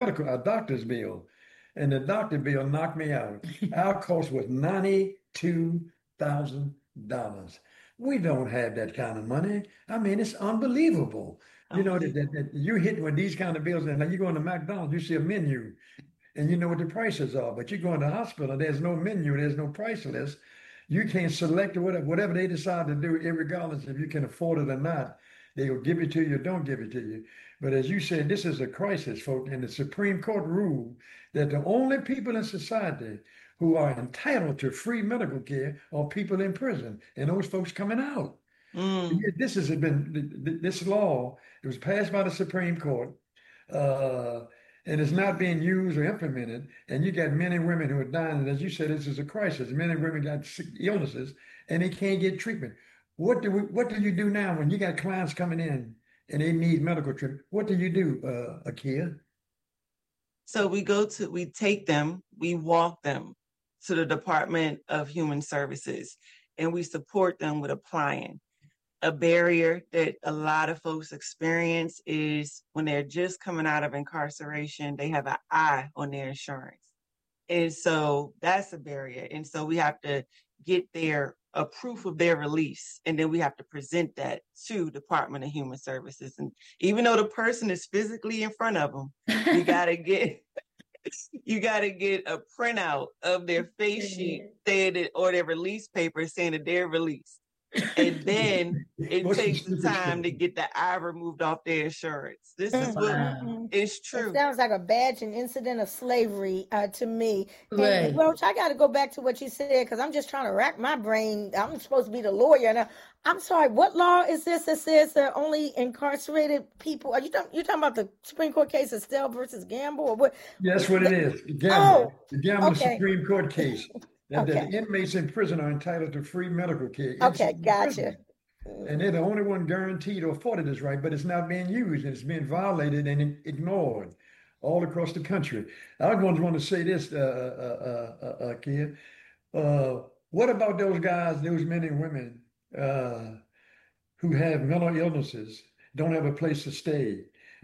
a doctor's bill, and the doctor bill knocked me out. Our cost was $92,000. We don't have that kind of money. I mean, it's unbelievable. You know that you're hitting with these kind of bills, and like you go into McDonald's, you see a menu, and you know what the prices are. But you go in the hospital, there's no menu, there's no price list. You can't select whatever they decide to do, regardless if you can afford it or not. They will give it to you or don't give it to you. But as you said, this is a crisis, folks, and the Supreme Court ruled that the only people in society who are entitled to free medical care are people in prison, and those folks coming out. This has been this law. It was passed by the Supreme Court, uh, and it's not being used or implemented. And you got men and women who are dying. And as you said, this is a crisis. Men and women got sick illnesses, and they can't get treatment. What do you do now when you got clients coming in and they need medical treatment? What do you do, Akia? So we take them, we walk them to the Department of Human Services, and we support them with applying. A barrier that a lot of folks experience is when they're just coming out of incarceration, they have an eye on their insurance. And so that's a barrier. And so we have to get a proof of their release. And then we have to present that to Department of Human Services. And even though the person is physically in front of them, you got to get a printout of their face sheet or their release paper saying that they're released. And then it takes the time to get the eye removed off their insurance. This is what it's true. It sounds like a badge and incident of slavery to me. And Roach, I got to go back to what you said because I'm just trying to rack my brain. I'm supposed to be the lawyer. Now, I'm sorry. What law is this that says that only incarcerated people? Are you talking about the Supreme Court case Estelle versus Gamble or what? Yeah, that's what it is. Gamble. The Gamble Supreme Court case. That inmates in prison are entitled to free medical care. Okay, gotcha. And they're the only one guaranteed or afforded this right, but it's not being used and it's being violated and ignored all across the country. I want to say this, Kia. What about those guys, those men and women who have mental illnesses, don't have a place to stay?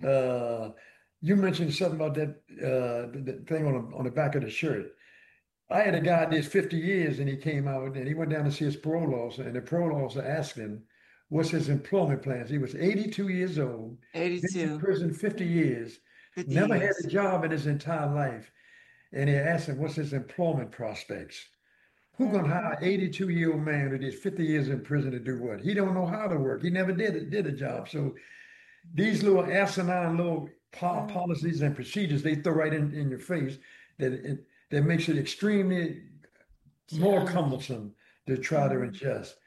You mentioned something about that the thing on the back of the shirt. I had a guy that did 50 years and he came out and he went down to see his parole officer, and the parole officer asked him, what's his employment plans? He was 82 years old, 82. Been in prison 50 years, never had a job in his entire life. And he asked him, what's his employment prospects? Who's going to hire an 82-year-old man who did 50 years in prison to do what? He don't know how to work. He never did a job. So these little asinine little policies and procedures they throw right in your face that makes it extremely more cumbersome to try to adjust.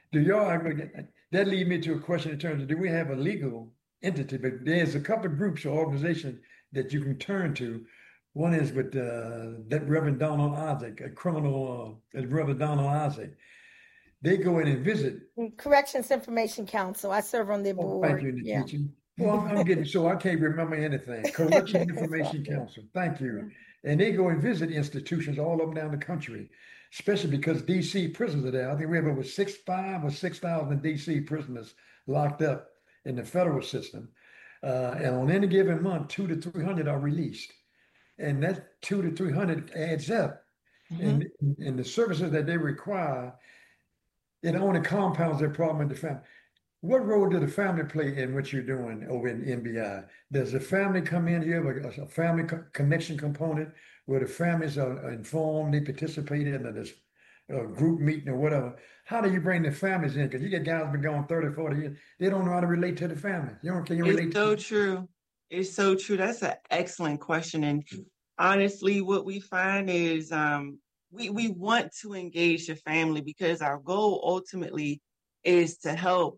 That leads me to a question in terms of, do we have a legal entity? But there's a couple of groups or organizations that you can turn to. One is with that Reverend Donald Isaac, Reverend Donald Isaac. They go in and visit. Corrections Information Council. I serve on their board. Thank you, Nikita. Well, I'm getting so I can't remember anything. Corrections Information Council. Thank you. And they go and visit institutions all up and down the country, especially because D.C. prisons are there. I think we have over 6,000 or 6,000 D.C. prisoners locked up in the federal system. And on any given month, 200 to 300 are released. And that 200 to 300 adds up. And the services that they require, it only compounds their problem in the family. What role does the family play in what you're doing over in NBI? Does the family come in here with a family connection component where the families are informed, they participate in this group meeting or whatever? How do you bring the families in? Because you get guys been gone 30, 40 years. They don't know how to relate to the family. Can you relate to so true. It's so true. That's an excellent question. And honestly, what we find is we want to engage the family because our goal ultimately is to help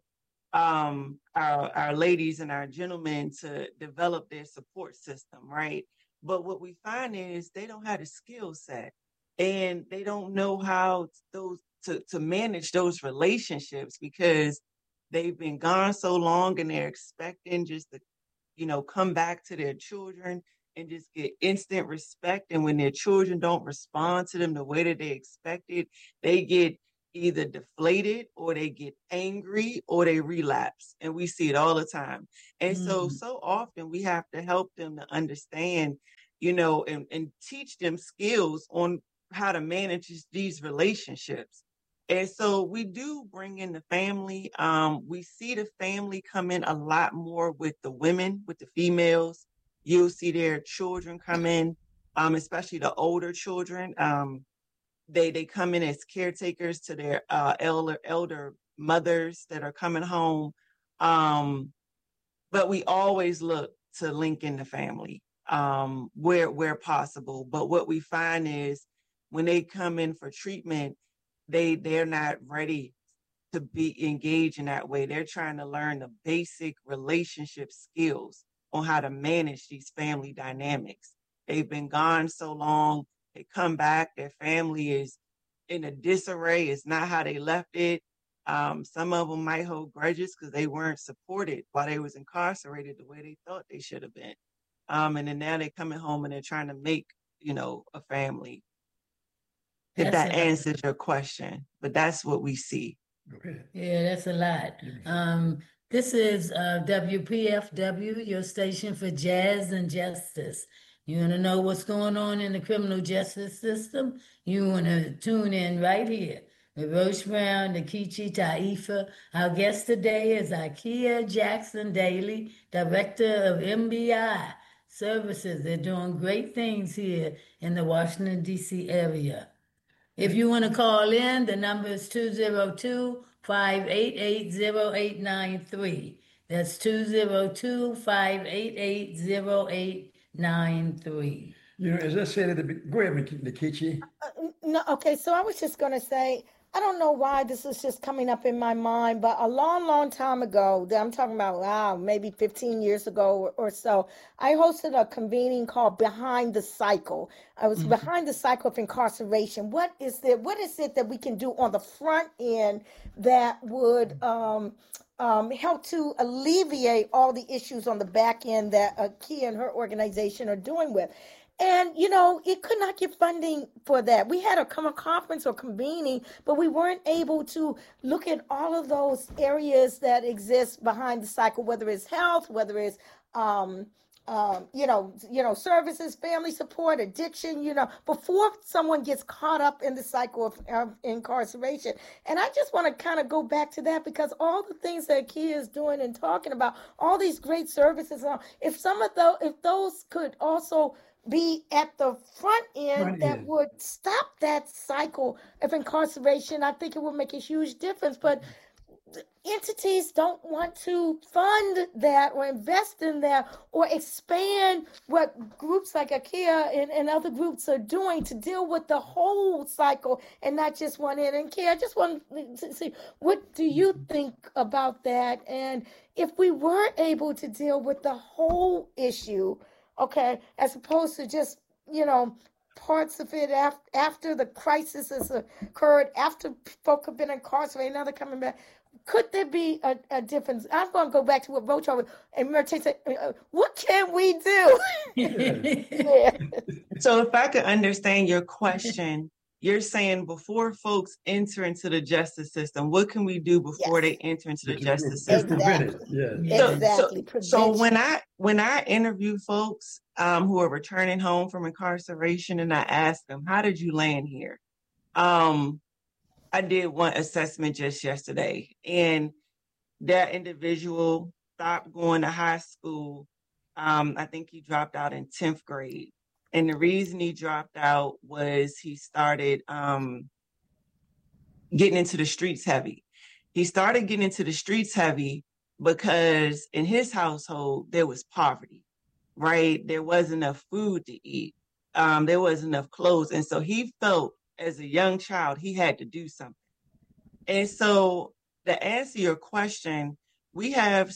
our ladies and our gentlemen to develop their support system, right? But what we find is they don't have the skill set and they don't know how to manage those relationships because they've been gone so long and they're expecting just to, come back to their children and just get instant respect. And when their children don't respond to them the way that they expected, they get either deflated or they get angry or they relapse. And we see it all the time. And so often we have to help them to understand, and teach them skills on how to manage these relationships. And so we do bring in the family. We see the family come in a lot more with the women, with the females. You'll see their children come in, especially the older children. They come in as caretakers to their elder mothers that are coming home. But we always look to link in the family where possible. But what we find is when they come in for treatment, they're not ready to be engaged in that way. They're trying to learn the basic relationship skills on how to manage these family dynamics. They've been gone so long. They come back, their family is in a disarray. It's not how they left it. Some of them might hold grudges because they weren't supported while they was incarcerated the way they thought they should have been. And then now they're coming home and they're trying to make, a family. If that answers your question, but that's what we see. Okay. Yeah, that's a lot. This is WPFW, your station for jazz and justice. You want to know what's going on in the criminal justice system? You want to tune in right here with Roche Brown, Nkechi Taifa. Our guest today is Ikea Jackson Daly, Director of MBI Services. They're doing great things here in the Washington, D.C. area. If you want to call in, the number is 202-588-0893. That's 202-588-0893. As I said at the beginning, go ahead, Nkechi. No, okay, so I was just going to say, I don't know why this is just coming up in my mind, but a long, long time ago, I'm talking about, maybe 15 years ago or so, I hosted a convening called Behind the Cycle. I was behind the cycle of incarceration. What is it that we can do on the front end that would help to alleviate all the issues on the back end that Kia and her organization are doing with? And, it could not get funding for that. We had a conference or convening, but we weren't able to look at all of those areas that exist behind the cycle, whether it's health, whether it's, services, family support, addiction, before someone gets caught up in the cycle of incarceration. And I just want to kind of go back to that because all the things that Kia is doing and talking about, all these great services, if those could also be at the front end would stop that cycle of incarceration, I think it would make a huge difference. But entities don't want to fund that or invest in that or expand what groups like IKEA and other groups are doing to deal with the whole cycle and not just one end. And Kia, I just want to see, what do you think about that? And if we were able to deal with the whole issue, okay, as opposed to just, parts of it after the crisis has occurred, after folk have been incarcerated, now they're coming back. Could there be a difference? I'm going to go back to what Roach and Merche said. What can we do? Yeah. So if I could understand your question, you're saying before folks enter into the justice system, what can we do before they enter into the justice system? Exactly. So when I interview folks who are returning home from incarceration and I ask them, how did you land here? I did one assessment just yesterday, and that individual stopped going to high school. I think he dropped out in 10th grade. And the reason he dropped out was he started getting into the streets heavy. He started getting into the streets heavy because in his household, there was poverty, right? There wasn't enough food to eat. There wasn't enough clothes. And so he felt as a young child, he had to do something. And so to answer your question, we have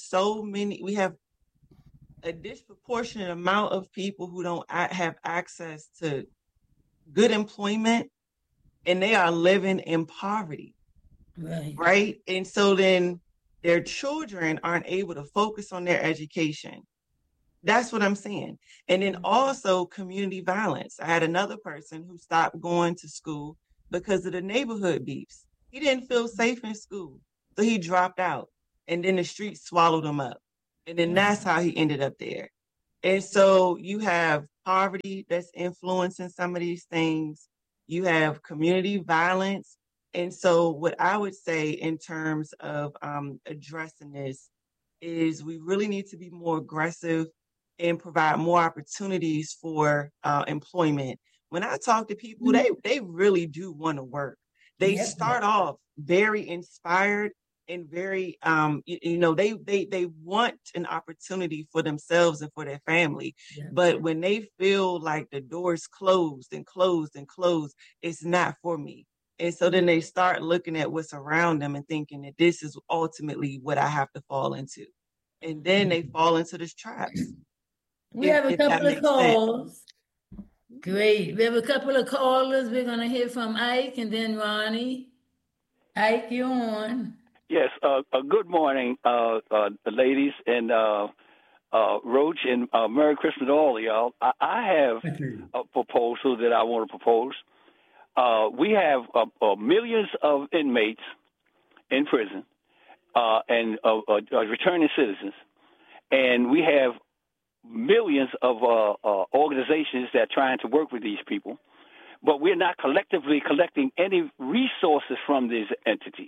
a disproportionate amount of people who don't have access to good employment, and they are living in poverty, right? And so then their children aren't able to focus on their education. That's what I'm saying. And then also community violence. I had another person who stopped going to school because of the neighborhood beefs. He didn't feel safe in school, so he dropped out, and then the streets swallowed him up, and then that's how he ended up there. And so you have poverty that's influencing some of these things. You have community violence. And so what I would say in terms of addressing this is we really need to be more aggressive and provide more opportunities for employment. When I talk to people, they really do want to work. They start off very inspired and very they want an opportunity for themselves and for their family. But when they feel like the door's closed and closed and closed, it's not for me. And so then they start looking at what's around them and thinking that this is ultimately what I have to fall into. And then they fall into this traps. We have a couple of calls. Great. We have a couple of callers. We're going to hear from Ike and then Ronnie. Ike, you're on. Yes. Good morning, ladies, and Roach, and Merry Christmas to all of y'all. I have a proposal that I want to propose. We have millions of inmates in prison and returning citizens, and we have millions of organizations that are trying to work with these people, but we're not collectively collecting any resources from these entities.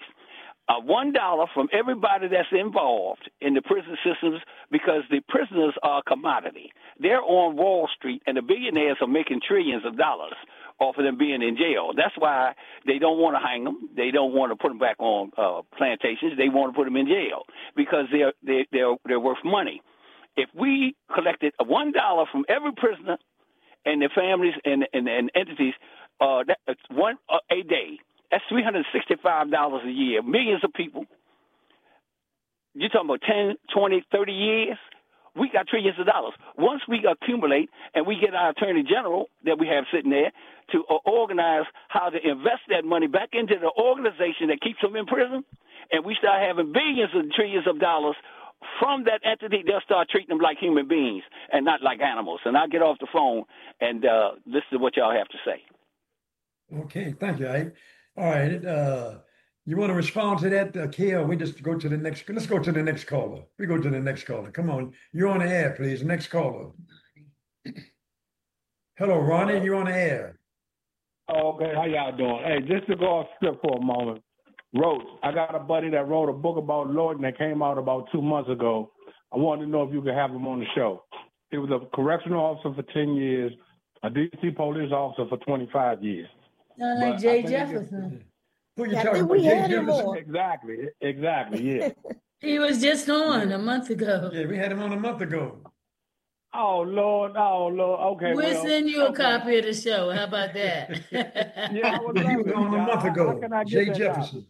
$1 from everybody that's involved in the prison systems, because the prisoners are a commodity. They're on Wall Street, and the billionaires are making trillions of dollars off of them being in jail. That's why they don't want to hang them. They don't want to put them back on plantations. They want to put them in jail because they're worth money. If we collected $1 from every prisoner and their families and entities, that's one a day. That's $365 a year. Millions of people. You're talking about 10, 20, 30 years. We got trillions of dollars. Once we accumulate and we get our attorney general that we have sitting there to organize how to invest that money back into the organization that keeps them in prison, and we start having billions and trillions of dollars from that entity, they'll start treating them like human beings and not like animals. And I'll get off the phone and listen to what y'all have to say. Okay, thank you, Ike. All right, you want to respond to that, Kia? We just go to the next. Let's go to the next caller. We go to the next caller. Come on, you're on the air, please. Next caller. Hello, Ronnie. You're on the air. Okay, how y'all doing? Hey, just to go off script for a moment. Roach, I got a buddy that wrote a book about Lorton that came out about 2 months ago. I wanted to know if you could have him on the show. He was a correctional officer for 10 years, a D.C. police officer for 25 years. Like Jay Jefferson. Who you talking about? Jay Jefferson? Exactly, yeah. He was just on a month ago. Yeah, we had him on a month ago. Oh, Lord. Okay, we'll send you a copy of the show. How about that? Yeah, he was on a month ago. Jay Jefferson.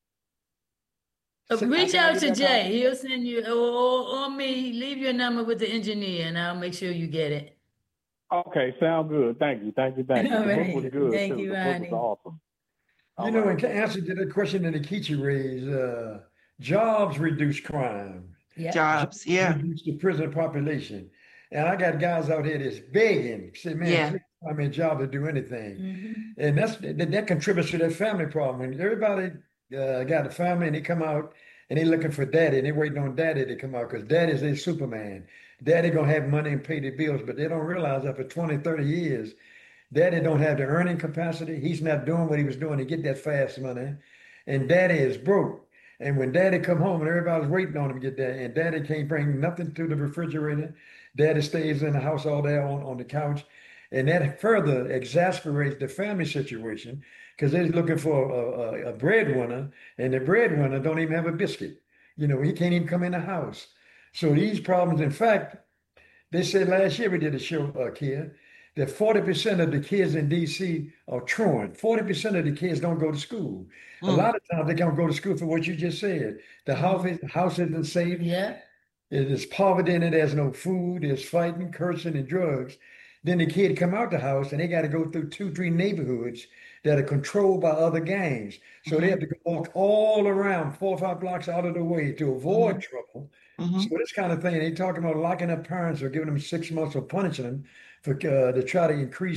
Reach out to Jay. He'll send you, or me. Leave your number with the engineer, and I'll make sure you get it. Okay, sound good. Thank you. All the book was good. Thank you, Ronnie. The book was awesome. In answer to the question that Akichi raised, jobs reduce crime. Yeah. Jobs, reduce the prison population. And I got guys out here that's begging, say, man, please find me a job to do anything. And that contributes to that family problem. When everybody got a family and they come out and they looking for daddy and they waiting on daddy to come out because daddy's their Superman. Daddy gonna have money and pay the bills, but they don't realize that for 20, 30 years, daddy don't have the earning capacity. He's not doing what he was doing to get that fast money. And daddy is broke. And when daddy come home and everybody's waiting on him to get that, and daddy can't bring nothing to the refrigerator, daddy stays in the house all day on the couch. And that further exasperates the family situation because they're looking for a breadwinner, and the breadwinner don't even have a biscuit. He can't even come in the house. So these problems, in fact, they said last year we did a show, Kia, that 40% of the kids in D.C. are truant. 40% of the kids don't go to school. A lot of times they don't go to school for what you just said. The house isn't safe. Yeah. There's poverty in it. There's no food. There's fighting, cursing, and drugs. Then the kid come out the house and they got to go through 2-3 neighborhoods that are controlled by other gangs. So they have to walk all around 4 or 5 blocks out of the way to avoid trouble. So this kind of thing, they talking about locking up parents or giving them 6 months or punishing them to try to increase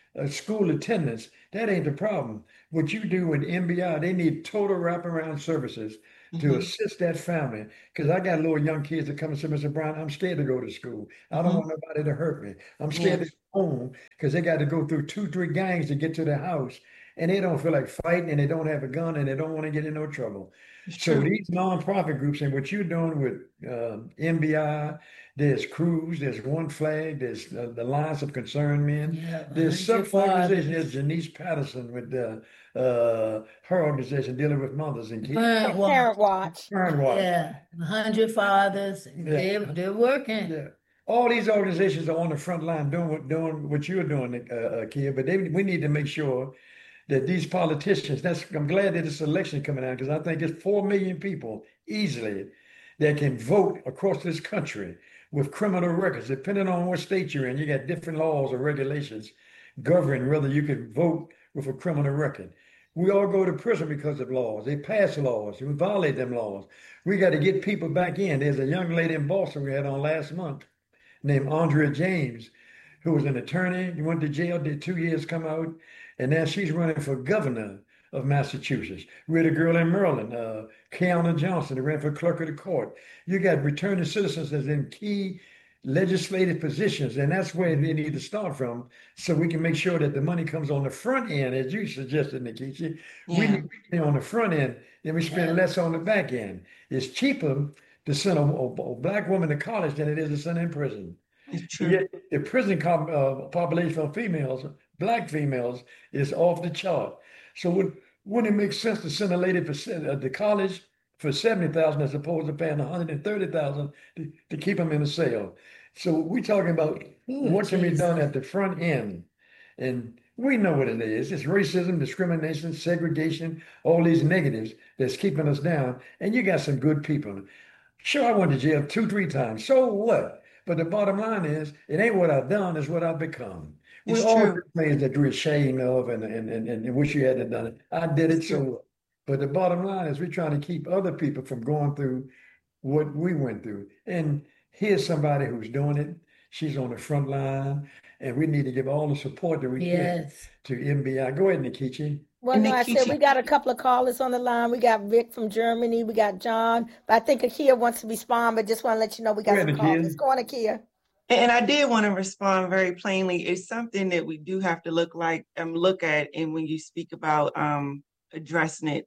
school attendance, that ain't the problem. What you do with MBI, they need total wraparound services to assist that family. Because I got little young kids that come and say, Mr. Brown, I'm scared to go to school. I don't want nobody to hurt me. I'm scared to go home because they got to go through 2-3 gangs to get to their house. And they don't feel like fighting, and they don't have a gun, and they don't want to get in no trouble. So these nonprofit groups, and what you're doing with MBI, there's Cruz, there's One Flag, there's the Alliance of Concerned Men, there's some organization, there's Janice Patterson with her organization dealing with mothers and kids. Parent Watch. Yeah, 100 Fathers, they're working. Yeah. All these organizations are on the front line doing what you're doing, Kia, but we need to make sure that these politicians, I'm glad that this election coming out, because I think it's 4 million people easily that can vote across this country with criminal records, depending on what state you're in. You got different laws or regulations governing whether you can vote with a criminal record. We all go to prison because of laws. They pass laws. We violate them laws. We got to get people back in. There's a young lady in Boston we had on last month named Andrea James, who was an attorney. He went to jail, did 2 years, come out, and now she's running for governor of Massachusetts. We had a girl in Maryland, Keona Johnson, who ran for clerk of the court. You got returning citizens that's in key legislative positions, and that's where they need to start from, so we can make sure that the money comes on the front end, as you suggested, Nikichi. We need to on the front end, and we spend less on the back end. It's cheaper to send a black woman to college than it is to send her in prison. Yet the prison population for females, black females, is off the chart. So wouldn't it make sense to send a lady to college for $70,000 as opposed to paying $130,000 to keep them in a cell? So we're talking about what can be done at the front end, and we know what it is. It's racism, discrimination, segregation, all these negatives that's keeping us down. And you got some good people. Sure, I went to jail 2-3 times. So what? But the bottom line is, it ain't what I've done, it's what I've become. We all do things that we're ashamed of and wish you hadn't done it. I did it, so. But the bottom line is, we're trying to keep other people from going through what we went through. And here's somebody who's doing it. She's on the front line, and we need to give all the support that we can to MBI. Go ahead, Nikichi. Well, no, I said we got a couple of callers on the line. We got Rick from Germany. We got John. But I think Akia wants to respond, but just want to let you know we got some callers. Go on, Akia. And I did want to respond very plainly. It's something that we do have to look at. And when you speak about addressing it,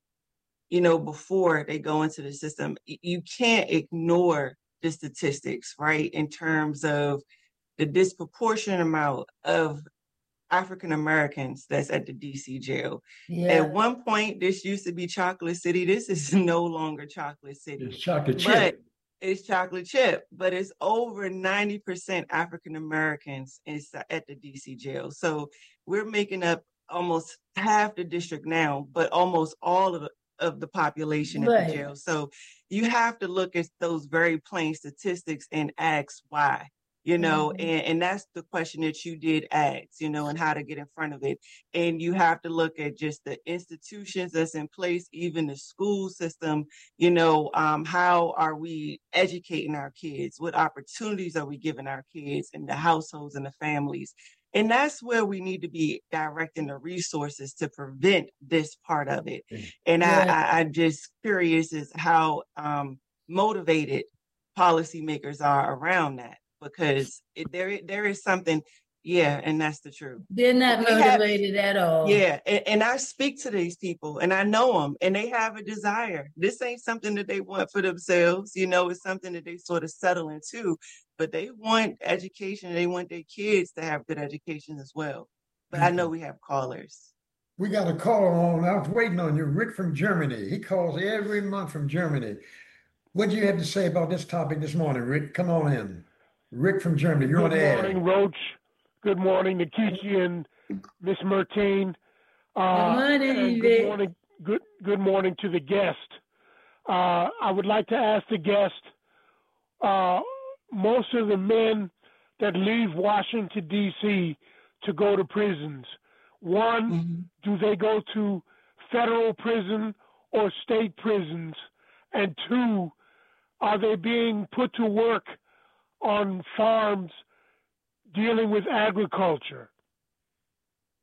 before they go into the system, you can't ignore the statistics, right? In terms of the disproportionate amount of African Americans that's at the DC jail. At one point, this used to be Chocolate City. This is no longer Chocolate City. It's chocolate chip. It's chocolate chip, but it's over 90% African Americans at the DC jail. So we're making up almost half the district now, but almost all of the population at the jail. So you have to look at those very plain statistics and ask why. And that's the question that you did ask, and how to get in front of it. And you have to look at just the institutions that's in place, even the school system, how are we educating our kids? What opportunities are we giving our kids and the households and the families? And that's where we need to be directing the resources to prevent this part of it. And I'm just curious as how motivated policymakers are around that. Because there is something, and that's the truth. They're not motivated at all. Yeah, and I speak to these people, and I know them, and they have a desire. This ain't something that they want for themselves, it's something that they sort of settle into, but they want education, they want their kids to have good education as well. But I know we have callers. We got a caller on. I was waiting on you, Rick from Germany. He calls every month from Germany. What do you have to say about this topic this morning, Rick? Come on in. Rick from Germany, you're on the air. Good morning, Roach. Good morning, Nikichi and Miss Mertine. Good morning, Rick. Good morning to the guest. I would like to ask the guest, most of the men that leave Washington, D.C. to go to prisons, one, do they go to federal prison or state prisons? And two, are they being put to work on farms dealing with agriculture?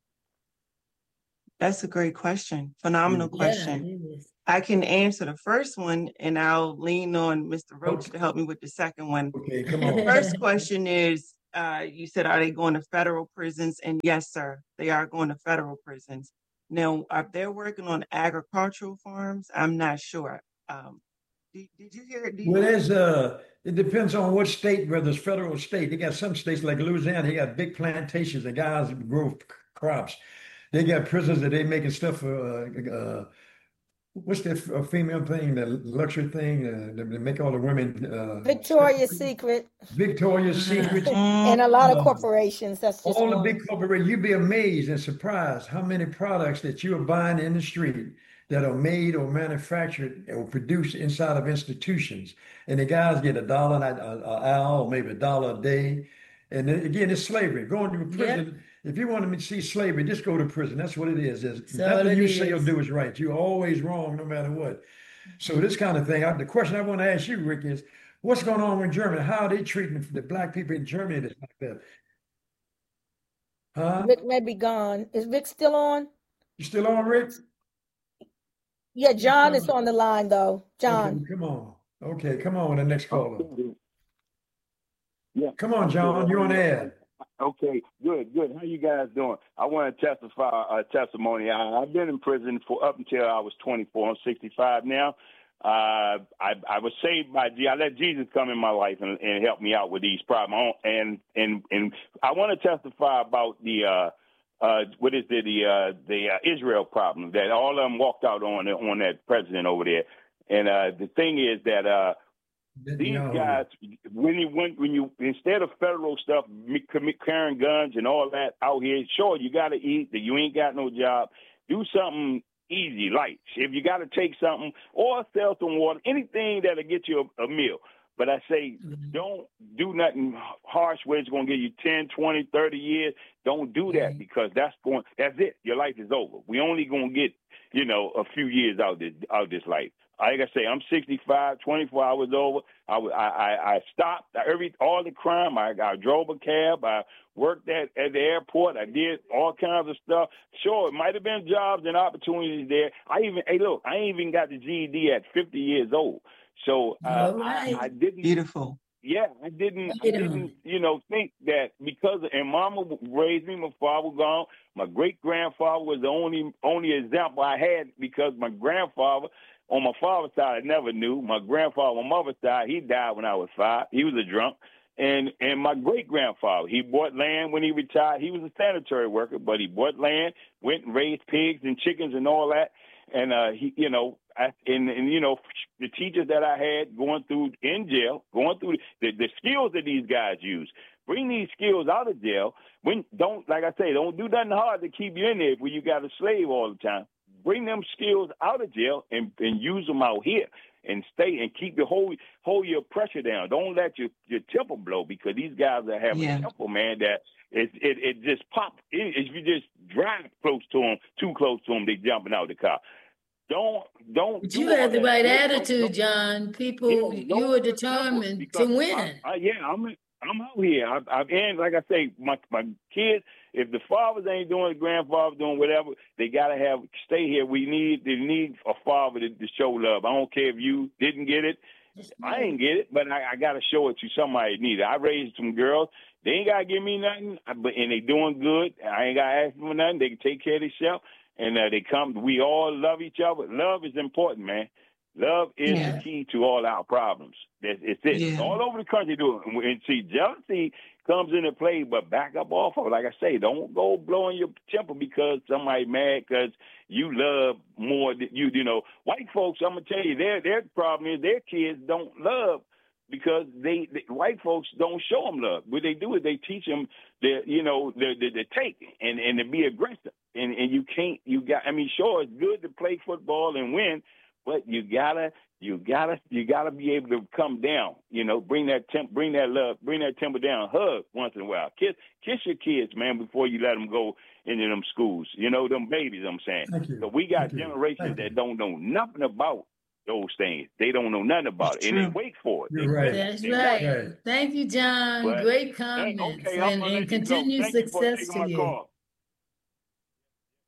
That's a great question. Phenomenal question. I can answer the first one, and I'll lean on Mr. Roach to help me with the second one. Okay, come on. The first question is, you said, are they going to federal prisons? And yes, sir, they are going to federal prisons. Now, are they working on agricultural farms? I'm not sure. Did you hear it? Well, it depends on what state, whether it's federal or state. They got some states like Louisiana, they got big plantations and guys grow crops. They got prisons that they making stuff for, what's that female thing, the luxury thing, they make all the women. Victoria's Secret. Victoria's Secret. And a lot of corporations. That's just all the big corporations. You'd be amazed and surprised how many products that you are buying in the street that are made or manufactured or produced inside of institutions. And the guys get $1 an hour, or maybe $1 a day. And then, again, it's slavery. Going to prison. Yep. If you want to see slavery, just go to prison. That's what it is. Nothing you say or do is right. You're always wrong no matter what. So this kind of thing, the question I want to ask you, Rick, is what's going on in Germany? How are they treating the black people in Germany that's like that? Huh? Rick may be gone. Is Rick still on? You still on, Rick? Yeah, John is on the line, though. John. Okay, come on. Okay, come on, the next caller. Yeah. Come on, John, you're on air. Okay, good. How you guys doing? I want to testify a testimony. I've been in prison for up until I was 24. I'm 65 now. I was saved by I let Jesus come in my life and help me out with these problems. And I want to testify about the Israel problem that all of them walked out on that president over there. And the thing is that these guys, when you instead of federal stuff, carrying guns and all that out here, sure, you got to eat, that you ain't got no job, do something easy, light. If you got to take something or sell some water, anything that'll get you a meal. But I say, don't do nothing harsh where it's going to give you 10, 20, 30 years. Don't do that because that's it. Your life is over. We only going to get, a few years out this life. Like I say, I'm 65, 24 hours over. I stopped all the crime. I drove a cab. I worked at the airport. I did all kinds of stuff. Sure, it might have been jobs and opportunities there. I ain't even got the GED at 50 years old. So I didn't. Beautiful. Yeah, I didn't, think that because, and Mama raised me, my father was gone. My great-grandfather was the only example I had because my grandfather, on my father's side, I never knew. My grandfather on my mother's side, he died when I was 5. He was a drunk. And my great-grandfather, he bought land when he retired. He was a sanitary worker, but he bought land, went and raised pigs and chickens and all that. And the teachers that I had going through in jail, going through the skills that these guys use, bring these skills out of jail. Don't do nothing hard to keep you in there where you got a slave all the time. Bring them skills out of jail and use them out here and stay and keep hold your pressure down. Don't let your temper blow because these guys are having a temper, man, that it just pops. If you just drive too close to them, they jumping out the car. Don't. But you had the right attitude, John. People, you were determined to win. I'm out here. And like I say, my kids, if the fathers ain't doing it, grandfathers doing whatever, they gotta stay here. They need a father to show love. I don't care if you didn't get it. I ain't get it, but I gotta show it to somebody that need it. I raised some girls. They ain't gotta give me nothing, and they doing good. I ain't gotta ask them for nothing. They can take care of themselves. And they come. We all love each other. Love is important, man. Love is the key to all our problems. It's it. Yeah. All over the country do it. And see, jealousy comes into play, but back up off of it. Like I say, don't go blowing your temper because somebody mad because you love more than you. White folks, I'm gonna tell you, their problem is their kids don't love because they white folks don't show them love. What they do is they teach them the take and to be aggressive. And you can't. Sure, it's good to play football and win, but you gotta be able to come down. Bring that love, bring that temper down. Hug once in a while. Kiss your kids, man, before you let them go into them schools. Them babies. I'm saying. But we got generations that don't know nothing about those things. They don't know nothing about it, and they wait for it. That's right. Thank you, John. Great comments, and continued success to you.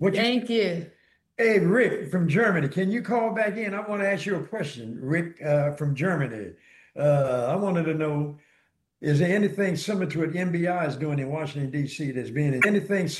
Thank you. Hey, Rick from Germany, can you call back in? I want to ask you a question, Rick from Germany. I wanted to know, is there anything similar to what NBI is doing in Washington, D.C. that's being anything